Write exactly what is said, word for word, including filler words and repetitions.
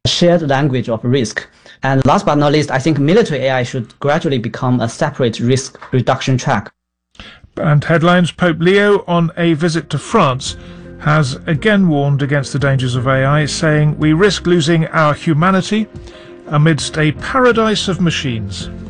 shared language of risk. And last but not least, I think military A I should gradually become a separate risk reduction track. And headlines: Pope Leo on a visit to France has again warned against the dangers of A I, saying we risk losing our humanity amidst a paradise of machines.